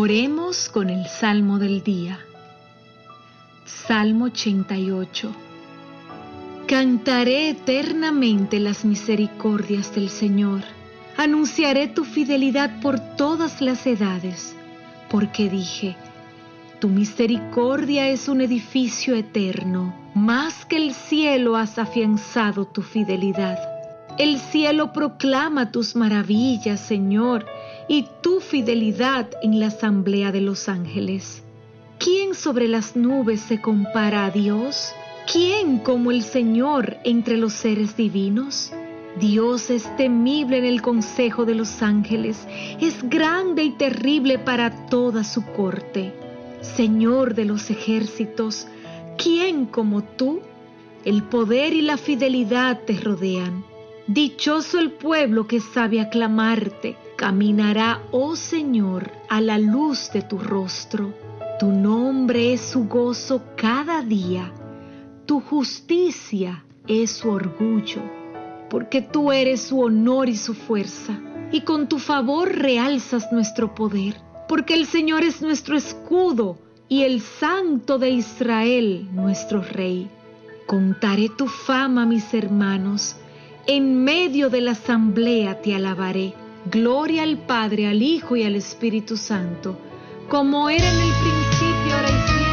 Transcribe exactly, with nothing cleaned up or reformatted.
Oremos con el Salmo del día. Salmo ochenta y ocho. Cantaré eternamente las misericordias del Señor. Anunciaré tu fidelidad por todas las edades, porque dije, tu misericordia es un edificio eterno, más que el cielo has afianzado tu fidelidad. El cielo proclama tus maravillas, Señor, y tu fidelidad en la asamblea de los ángeles. ¿Quién sobre las nubes se compara a Dios? ¿Quién como el Señor entre los seres divinos? Dios es temible en el consejo de los ángeles, es grande y terrible para toda su corte. Señor de los ejércitos, ¿quién como tú? El poder y la fidelidad te rodean. Dichoso el pueblo que sabe aclamarte, caminará, oh Señor, a la luz de tu rostro. Tu nombre es su gozo cada día, tu justicia es su orgullo, porque tú eres su honor y su fuerza, y con tu favor realzas nuestro poder, porque el Señor es nuestro escudo y el Santo de Israel nuestro Rey. Contaré tu fama, mis hermanos, en medio de la asamblea te alabaré. Gloria al Padre, al Hijo y al Espíritu Santo, como era en el principio, ahora y siempre,